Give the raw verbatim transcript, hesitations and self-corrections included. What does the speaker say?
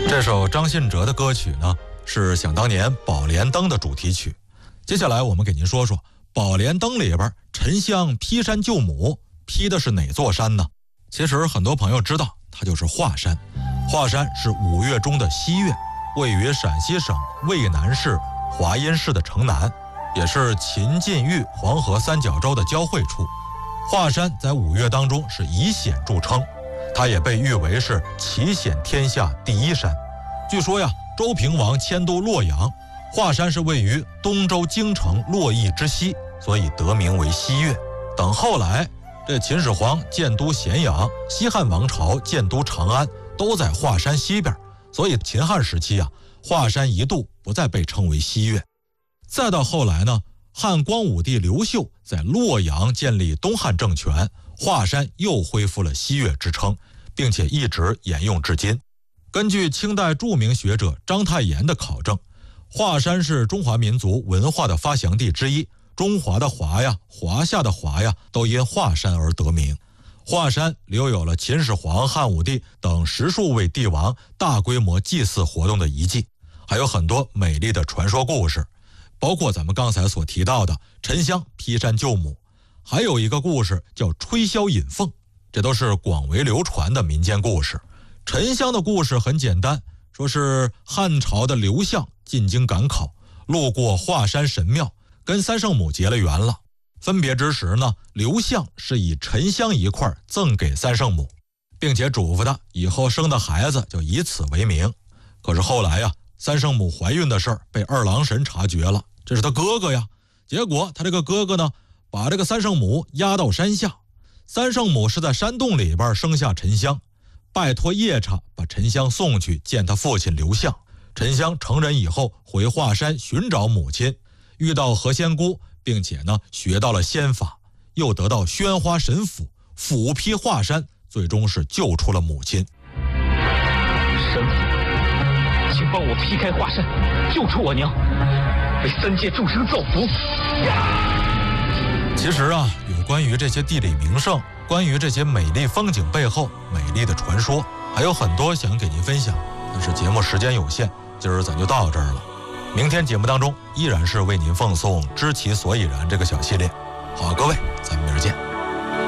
这首张信哲的歌曲呢，是想当年《宝莲灯》的主题曲。接下来我们给您说说《宝莲灯》里边沉香劈山救母，劈的是哪座山呢？其实很多朋友知道，它就是华山。华山是五岳中的西岳，位于陕西省渭南市华阴市的城南，也是秦晋豫黄河三角洲的交汇处。华山在五岳当中是以险著称，它也被誉为是奇险天下第一山。据说呀，周平王迁都洛阳，华山是位于东周京城洛邑之西，所以得名为西岳。等后来这秦始皇建都咸阳，西汉王朝建都长安，都在华山西边，所以秦汉时期啊，华山一度不再被称为西岳。再到后来呢，汉光武帝刘秀在洛阳建立东汉政权，华山又恢复了西岳之称，并且一直沿用至今。根据清代著名学者章太炎的考证，华山是中华民族文化的发祥地之一，中华的华呀，华夏的华呀，都因华山而得名。华山留有了秦始皇、汉武帝等十数位帝王大规模祭祀活动的遗迹，还有很多美丽的传说故事，包括咱们刚才所提到的沉香劈山救母，还有一个故事叫吹箫引凤，这都是广为流传的民间故事。沉香的故事很简单，说是汉朝的刘向进京赶考，路过华山神庙，跟三圣母结了缘了。分别之时呢，刘向是以沉香一块赠给三圣母，并且嘱咐他以后生的孩子就以此为名。可是后来呀，三圣母怀孕的事儿被二郎神察觉了，这是他哥哥呀。结果他这个哥哥呢，把这个三圣母押到山下。三圣母是在山洞里边生下沉香，拜托夜叉把沉香送去见他父亲刘向。沉香成人以后回华山寻找母亲，遇到何仙姑，并且呢学到了仙法，又得到宣花神斧，斧劈华山，最终是救出了母亲。 神斧，请帮我劈开华山，救出我娘，为三界众生造福。 其实啊，有关于这些地理名胜，关于这些美丽风景背后美丽的传说，还有很多想给您分享，但是节目时间有限，今儿咱就到这儿了。明天节目当中依然是为您奉送知其所以然这个小系列。好，各位，咱们明儿见。